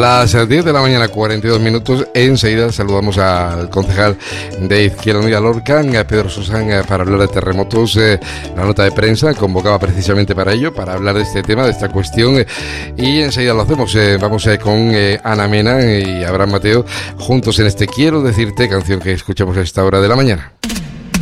las 10 de la mañana, 42 minutos. Enseguida saludamos al concejal de Izquierda Unida Lorca, Pedro Susán, para hablar de terremotos. La nota de prensa convocaba precisamente para ello, para hablar de este tema, de esta cuestión. Y enseguida lo hacemos. Vamos con Ana Mena y Abraham Mateo juntos en este Quiero Decirte, canción que escuchamos a esta hora de la mañana.